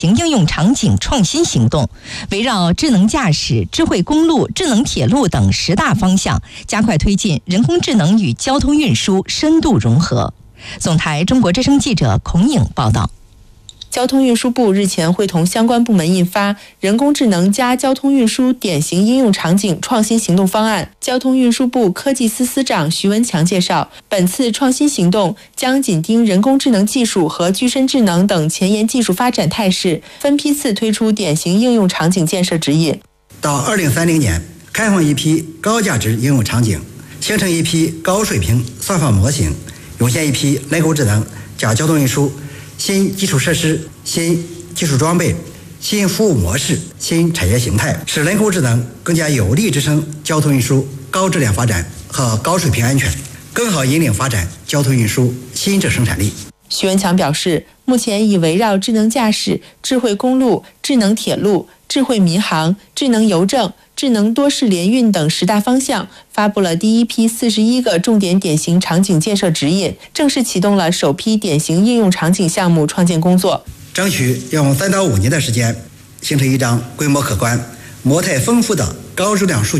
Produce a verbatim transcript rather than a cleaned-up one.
应用场景创新行动，围绕智能驾驶、智慧公路、智能铁路等十大方向，加快推进人工智能与交通运输深度融合。总台中国之声记者孔颖报道。 交通运输部日前会同相关部门印发《人工智能加交通运输典型应用场景创新行动方案》。交通运输部科技司司长徐文强介绍，本次创新行动将紧盯人工智能技术和具身智能等前沿技术发展态势，分批次推出典型应用场景建设指引。 到二零三零年，开放一批高价值应用场景，形成一批高水平算法模型，涌现一批人工智能加交通运输新基础设施、新技术装备、新服务模式、新产业形态，使人工智能更加有力支撑交通运输高质量发展和高水平安全，更好引领发展交通运输新质生产力。 徐文强表示，目前已围绕智能驾驶、智慧公路、智能铁路、智慧民航、智能邮政、智能多式联运等十大方向，发布了第一批四十一个重点典型场景建设指引，正式启动了首批典型应用场景项目创建工作， 争取用三到五年的时间，形成一张规模可观、模态丰富的高质量数据